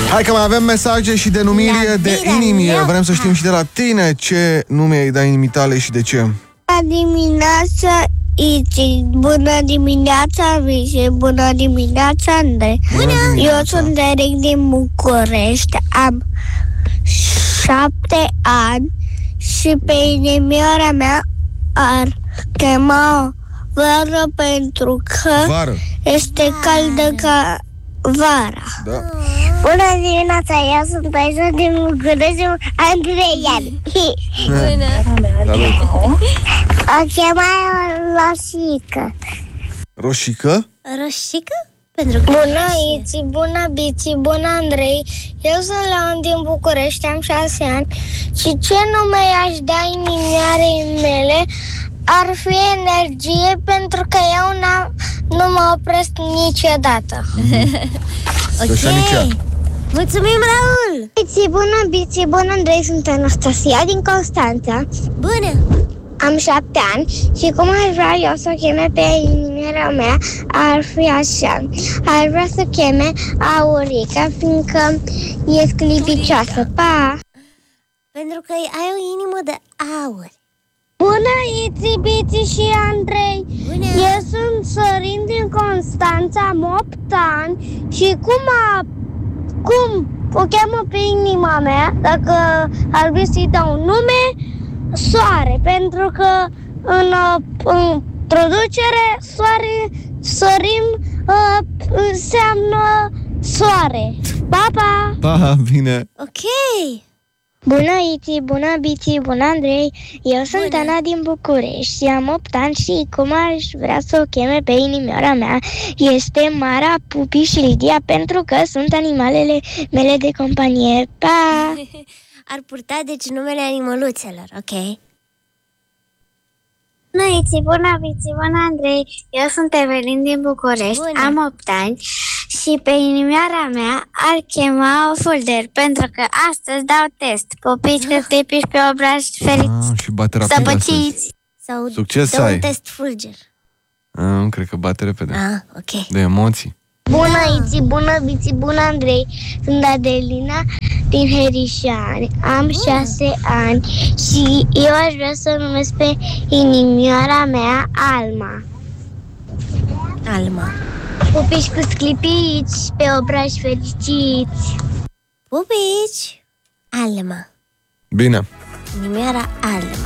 Hai că mai avem mesaje și denumiri de inimi. Vrem să știm și de la tine ce nume îi dai inimii tale și de ce. Bună dimineața, Iți. Bună dimineața, Vici. Bună dimineața, Andrei. Eu sunt Eric din București. Am 7 ani și pe inimioara mea ar chema vară pentru că este caldă ca vara. Da. Bună dimineața, eu sunt Aisa din București, Andreian. Salut. O chema Roșică. Roșică? Roșică? Pentru că Bună, Iți, bună, Bici, bună, Andrei. Eu sunt Leon din București, am 6 ani. Și ce nume i-aș da inimioarei mele ar fi energie, pentru că eu nu mă opresc niciodată. Ok. Mulțumim, Raul! Bici, bună, Andrei, sunt Anastasia din Constanța. Bună! Am 7 ani și cum aș vrea eu să o cheme pe inimioara mea ar fi așa. Aș vrea să cheme Aurica, fiindcă e sclipicioasă. Pa! Pentru că ai o inimă de aur. Bună, Iți, Bici și Andrei! Bună! Eu sunt Sorin din Constanța, am 8 ani și cum o cheamă pe inima mea, dacă ar trebui să-i dau un nume, Soare, pentru că în traducere Sorin înseamnă soare. Pa, pa! Pa, bine! Ok! Bună, Iți, bună, Bici, bună, Andrei. Eu sunt Ana din București și am 8 ani și cum aș vrea să o cheme pe inimioara mea este Mara, Pupi și Lidia, pentru că sunt animalele mele de companie. Pa! Ar purta deci numele animăluțelor, ok? Bună, Iți, bună, Bici, bună, Andrei. Eu sunt Evelin din București, am 8 ani și pe inimioara mea ar chema o Fulger, pentru că astăzi dau test. Popici, clipici pe obraj, feriți. Și bate rapid Să păciți! Sau succes dă ai. un test fulger. Nu cred că bate repede. Ok. De emoții. Bună, Iți, bună, Bici, bună, Andrei. Sunt Adelina din Herișani. Am 6 ani și eu aș vrea să numesc pe inimioara mea Alma. Alma. Pupici cu sclipici, pe obraj fericiți. Pupici! Alma. Bine. Inimioara Alma.